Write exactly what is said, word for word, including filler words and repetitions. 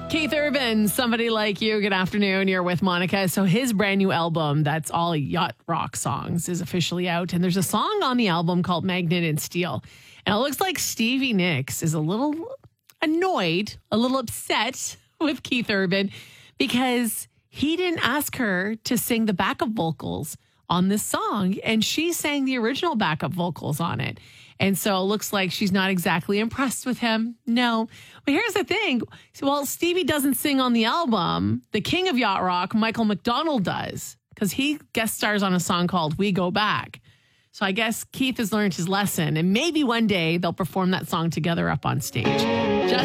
Keith Urban, Somebody Like You. Good afternoon. You're with Monica. So his brand new album, that's all yacht rock songs, is officially out. And there's a song on the album called Magnet and Steel. And it looks like Stevie Nicks is a little annoyed, a little upset with Keith Urban because he didn't ask her to sing the backup vocals on this song. And she sang the original backup vocals on it. And so it looks like she's not exactly impressed with him. No. But here's the thing. Well, Stevie doesn't sing on the album. The king of yacht rock, Michael McDonald, does, because he guest stars on a song called We Go Back. So I guess Keith has learned his lesson, and maybe one day they'll perform that song together up on stage.